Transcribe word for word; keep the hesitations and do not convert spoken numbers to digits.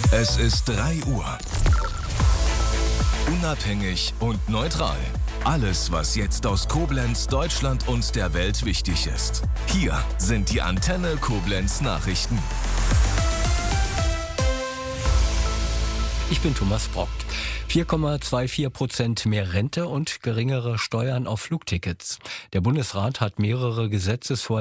Es ist drei Uhr. Unabhängig und neutral. Alles, was jetzt aus Koblenz, Deutschland und der Welt wichtig ist. Hier sind die Antenne Koblenz Nachrichten. Ich bin Thomas Brock. vier Komma vierundzwanzig Prozent mehr Rente und geringere Steuern auf Flugtickets. Der Bundesrat hat mehrere Gesetzesvorlagen